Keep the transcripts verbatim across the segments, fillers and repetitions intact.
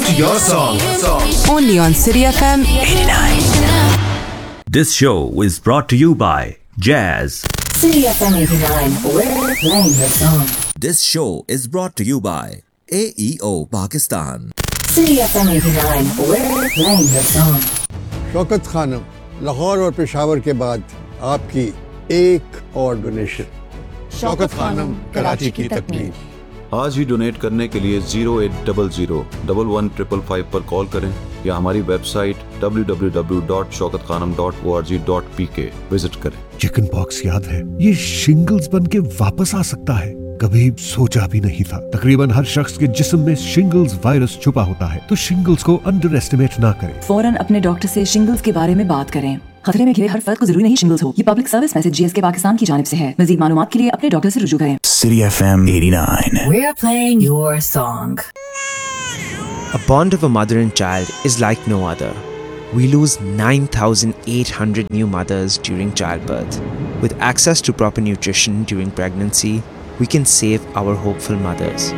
your song. Only on City F M eighty-nine. This show is brought to you by Jazz. City F M eighty-nine, we're playing your song. This show is brought to you by A E O Pakistan. City F M eighty-nine, we're playing your song. Shaukat Khanam, Lahore और पेशावर के बाद आपकी एक और donation. Shaukat Khanam, Karachi की तकमील। आज ही donate करने के लिए zero eight double zero double one triple five पर कॉल करें या हमारी website W W W dot Shaukat Khanam dot O R G dot P के विजिट करें। चिकन पॉक्स याद है, ये शिंगल्स बन के वापस आ सकता है, कभी सोचा भी नहीं था। तकरीबन हर शख्स के जिस्म में शिंगल्स वायरस छुपा होता है, तो शिंगल्स को अंडर एस्टिमेट ना करें। फौरन अपने डॉक्टर से शिंगल्स के बारे में बात करें। खतरे में घिरे हर फर्द को जरूरी नहीं शिंगल्स हो। ये public service message GSK Pakistan की जानिब से है। मज़ीद मालूमात के लिए अपने डॉक्टर से रुजू करें। City F M eighty-nine. We're playing your song. A bond of a mother and child is like no other. We lose nine thousand eight hundred new mothers during childbirth. With access to proper nutrition during pregnancy, we can save our hopeful mothers.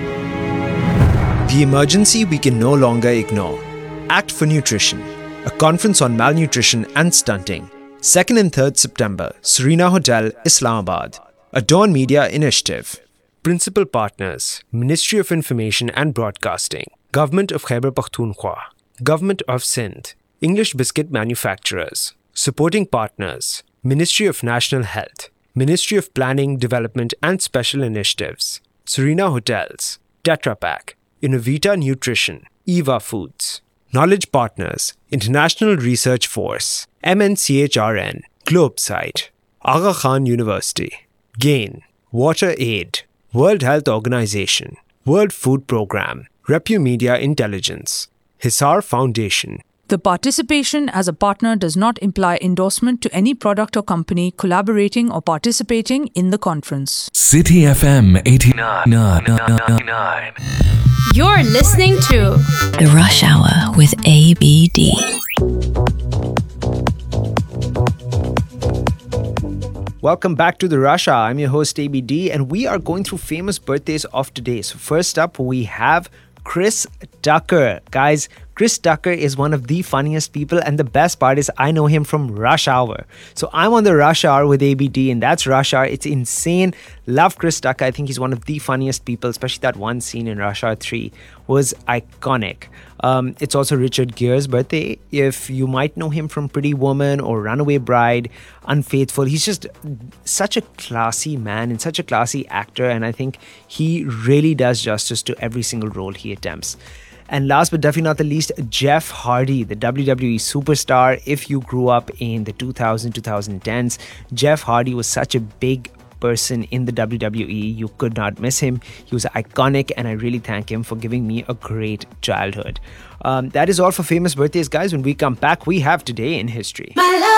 The emergency we can no longer ignore. Act for Nutrition, a conference on malnutrition and stunting. second and third September, Serena Hotel, Islamabad. A Dawn Media initiative. Principal partners, Ministry of Information and Broadcasting, Government of Khyber Pakhtunkhwa, Government of Sindh, English Biscuit Manufacturers. Supporting partners, Ministry of National Health, Ministry of Planning, Development and Special Initiatives, Serena Hotels, Tetra Pak, Innovita Nutrition, Eva Foods. Knowledge partners, International Research Force, M N C H R N, Globesite, Aga Khan University, GAIN, Water Aid, World Health Organization, World Food Programme, Repu Media Intelligence, Hisar Foundation. The participation as a partner does not imply endorsement to any product or company collaborating or participating in the conference. City F M eighty-nine. You're listening to The Rush Hour with A B D. Welcome back to the Rush Hour. I'm your host A B D, and we are going through famous birthdays of today. So first up, we have Chris Tucker. Guys, Chris Tucker is one of the funniest people, and the best part is I know him from Rush Hour. So I'm on the Rush Hour with A B D, and that's Rush Hour. It's insane. Love Chris Tucker. I think he's one of the funniest people, especially that one scene in Rush Hour three was iconic. Um, it's also Richard Gere's birthday. If you might know him from Pretty Woman or Runaway Bride, Unfaithful, he's just such a classy man and such a classy actor, and I think he really does justice to every single role he attempts. And last but definitely not the least, Jeff Hardy, the W W E superstar. If you grew up in the two thousands, twenty tens, Jeff Hardy was such a big person in the W W E. You could not miss him. He was iconic, and I really thank him for giving me a great childhood. Um, that is all for famous birthdays, guys. When we come back, we have Today in History. My love.